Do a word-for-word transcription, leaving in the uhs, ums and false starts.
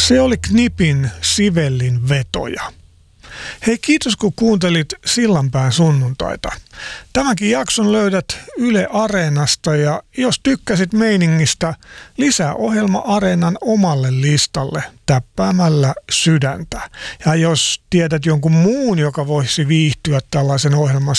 Se oli Knipin Sivellin vetoja. Hei, kiitos kun kuuntelit Sillanpään sunnuntaita. Tämänkin jakson löydät Yle Areenasta ja jos tykkäsit meiningistä, lisää ohjelma Areenan omalle listalle täppäämällä sydäntä. Ja jos tiedät jonkun muun, joka voisi viihtyä tällaisen ohjelman